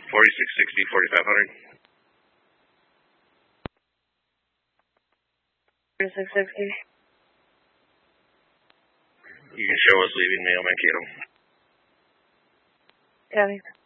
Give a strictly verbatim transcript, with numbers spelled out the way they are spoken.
forty-six sixty, forty-five hundred. forty-six sixty. You can show us leaving Mail Mankato. Copy.